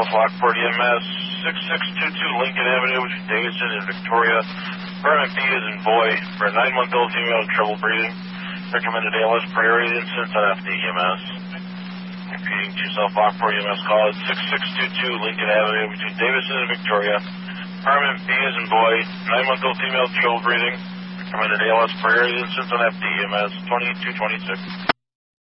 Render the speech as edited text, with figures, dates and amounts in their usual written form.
South Lockport EMS, 6622 Lincoln Avenue between Davidson and Victoria. Permit B is in boy for a 9-month-old female in trouble breathing. Recommended ALS priority incidents on FD EMS. Repeating to South Lockport EMS call at 6622 Lincoln Avenue between Davidson and Victoria. Permit B is in boy, 9-month-old female in trouble breathing. Recommended ALS priority incidents on FD EMS 2226.